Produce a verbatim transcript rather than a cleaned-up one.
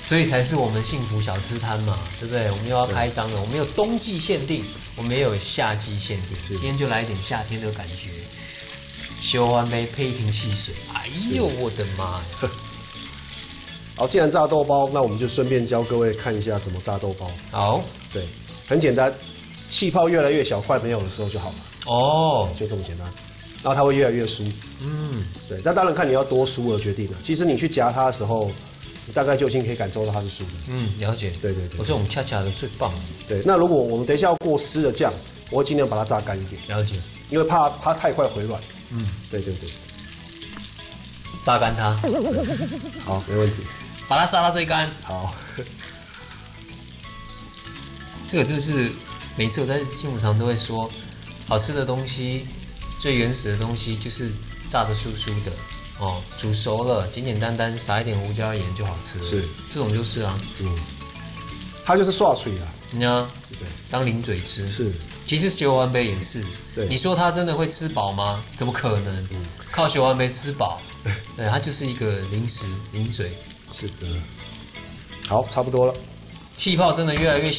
所以才是我们幸福小吃摊嘛，对不对？我们又要开张了，我们有冬季限定，我们也有夏季限定。今天就来一点夏天的感觉，修完杯配一瓶汽水，哎呦我的妈呀！ 好，既然炸豆包，那我们就顺便教各位看一下怎么炸豆包。 好， 对，很简单，气泡越来越小块没有的时候就好了。 哦， 就这么简单。然后它会越来越酥。嗯，对。那当然看你要多酥而决定了。其实你去夹它的时候，你大概就已经可以感受到它是酥的。 嗯，了解。 对对对， 我这种恰恰的最棒。 对，那如果我们等一下要过湿的酱，我会尽量把它炸干一点。 了解。 因为怕它太快回软。 嗯， 对对对。 榨干它。 好，没问题。 把它榨到最干。 好。 这个就是每次我在幸福堂都会说，好吃的东西，最原始的东西就是炸得酥酥的。哦，煮熟了，简简单单撒一点胡椒盐就好吃了。 是， 这种就是啊， 嗯，它就是刷脆啊， 你看， 对， 当零嘴吃。 是， 其实修完杯也是。 对， 你说他真的会吃饱吗？怎么可能？嗯、靠修完杯吃饱？对，它就是一个零食零嘴。 是的。好，差不多了。 气泡真的越来越